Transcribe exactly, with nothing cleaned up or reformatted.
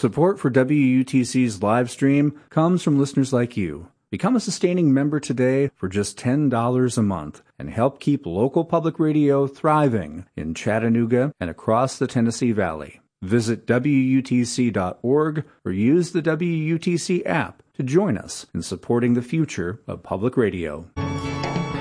Support for W U T C's live stream comes from listeners like you. Become a sustaining member today for just ten dollars a month and help keep local public radio thriving in Chattanooga and across the Tennessee Valley. Visit W U T C dot org or use the W U T C app to join us in supporting the future of public radio.